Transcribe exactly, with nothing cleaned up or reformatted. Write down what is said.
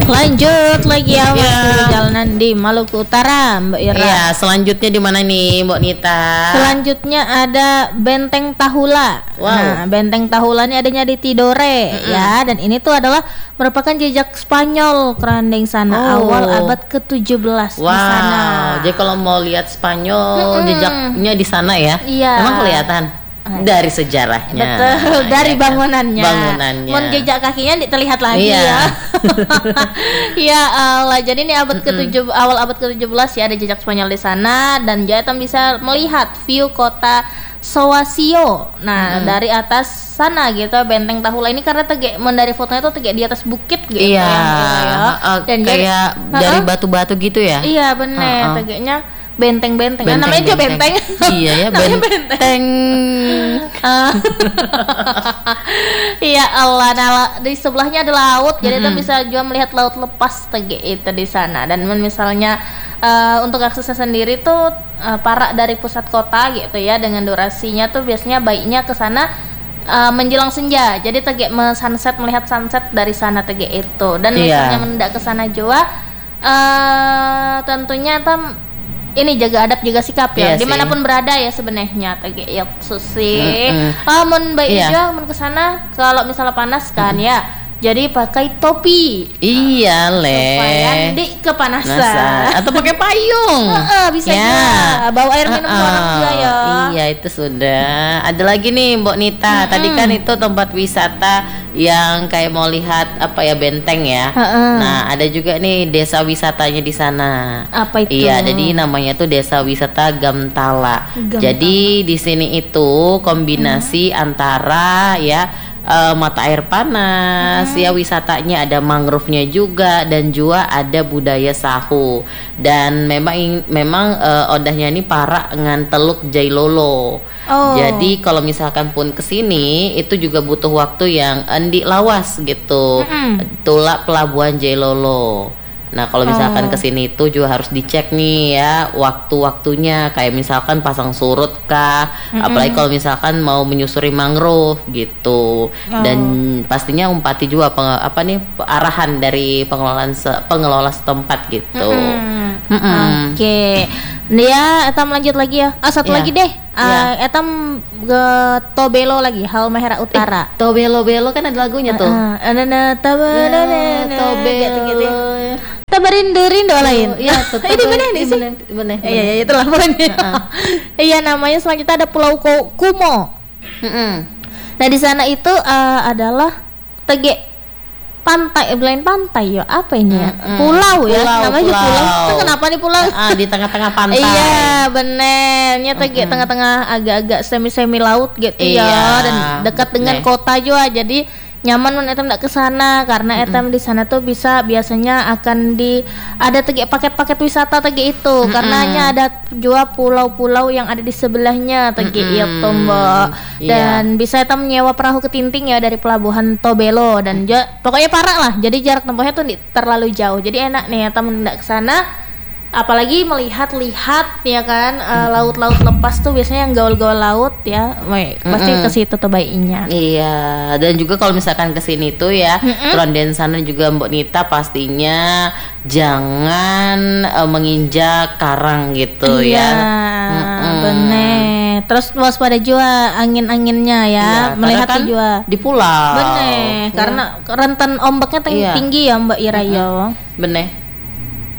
Lanjut lagi ya, Iya. waktu perjalanan di Maluku Utara, Mbak Ira. Iya, selanjutnya di mana nih, Mbak Nita? Selanjutnya ada Benteng Tahula. Wow. Nah, Benteng Tahula ini adanya di Tidore, Mm-mm. ya, dan ini tuh adalah merupakan jejak Spanyol kerandeng sana Oh. awal abad ke tujuh belas Wow, di sana. jadi kalau mau lihat Spanyol, Mm-mm. jejaknya di sana ya? Iya. Memang kelihatan dari sejarahnya. Betul, dari ya kan? bangunannya. Bangunannya. Mon jejak kakinya di- terlihat lagi Iya. ya. Ya Allah, jadi ini abad ke tujuh awal abad ke tujuh belas ya, ada jejak Spanyol di sana dan Jayatam bisa melihat view kota Sowasio. Nah, Mm-mm. dari atas sana gitu Benteng Tahula ini karena tegek mon dari fotonya tuh tegek di atas bukit gitu Iya, ya. uh, Dan jadi- kayak dari Ha-ha. batu-batu gitu ya? Iya bener, Ha-ha. tegeknya benteng-benteng. Kan namanya juga benteng. Iya ya, Namanya benteng. Ah. Iya Allah, nah, la- di sebelahnya ada laut, jadi kita Mm-mm. bisa juga melihat laut lepas tege itu di sana. Dan men- misalnya eh, untuk aksesnya sendiri tuh eh, para dari pusat kota gitu ya, dengan durasinya tuh biasanya baiknya ke sana eh, menjelang senja. Jadi tege me- sunset, melihat sunset dari sana tege itu. Dan Iya. misalnya mendak ke sana juga eh tentunya tam ini jaga adab jaga sikap ya, Iya sih. dimanapun berada ya sebenarnya tege ya susi. Mm-mm. Ah, mun baik Iya. juga mun kesana kalau misalnya panas kan ya, jadi pakai topi Iya, supaya Le. di kepanasan. Nasa. Atau pakai payung. Heeh, bisa Ya. juga bawa air minum Uh-uh. orang juga ya. Iya, itu sudah. Ada lagi nih, Mbok Nita. Mm-mm. Tadi kan itu tempat wisata yang kayak mau lihat apa ya, benteng ya. Heeh. Nah, ada juga nih desa wisatanya di sana. Apa itu? Iya, jadi namanya tuh Desa Wisata Gamtala. Gamtala. Jadi di sini itu kombinasi antara ya eh, mata air panas, ya wisatanya ada mangrove-nya juga dan juga ada budaya sahu. Dan memang ing- memang eh, odahnya ini para ngan Teluk Jailolo. Oh. Jadi kalau misalkan pun kesini itu juga butuh waktu yang endi lawas gitu. Mm-mm. Tulak Pelabuhan Jailolo. Nah kalau misalkan Oh. kesini itu juga harus dicek nih ya waktu-waktunya, kayak misalkan pasang surut kah, Mm-mm. apalagi kalau misalkan mau menyusuri mangrove gitu. Dan pastinya umpati juga penge- apa nih arahan dari pengelolaan se- pengelola setempat gitu. Mm-mm. Mm-mm. Oke. Dia etam lanjut lagi ya. Ah, satu Iya. lagi deh. Ah, Iya. etam ke Tobelo lagi, Halmahera Utara. Eh, Tobelo Belo kan ada lagunya tuh. Ah, ada na tabana Ya, Tobelo. Tabarindo rindo lain. Iya, Ah, ini benar nih sih. bener, bener, Iya, iya itulah pokoknya. Iya, namanya selanjutnya ada Pulau Ko- Kumo. Mm-mm. Nah, di sana itu eh, adalah tege pantai, eh, belain pantai ya. Apa ini ya? Mm-mm. Pulau ya. Pulau, Namanya juga pulau. pulau. Itu kenapa nih pulau? Ah, di tengah-tengah pantai. Iya, benernya tege tengah-tengah agak-agak semi-semi laut gitu Iya, ya, dan dekat dengan bener. kota juga. Jadi nyaman mun etam ndak ke sana karena etam di sana tuh bisa biasanya akan di ada tege paket-paket wisata tege itu, karenanya ada juga pulau-pulau yang ada di sebelahnya tege Mm-mm. itu Mbak. Iya. Dan bisa etam nyewa perahu ketinting ya dari pelabuhan Tobelo dan ja- pokoknya parah lah. Jadi jarak tempuhnya tuh di- terlalu jauh. Jadi enak nih etam ndak ke sana. Apalagi melihat-lihat ya kan eh, laut-laut lepas tuh biasanya yang gaul-gaul laut ya. Weh, pasti Mm-mm. ke situ tuh baiknya. Iya, dan juga kalau misalkan kesini tuh ya, Mm-mm. Tronden sana juga Mbak Nita pastinya jangan eh, menginjak karang gitu Iya, ya. Mm-mm. bener. Terus waspada juga angin-anginnya ya, Iya, melihat karena kan juga. di pulau. Bener, Ya, karena rentan ombaknya ting- Iya. tinggi ya Mbak Ira ya. bener.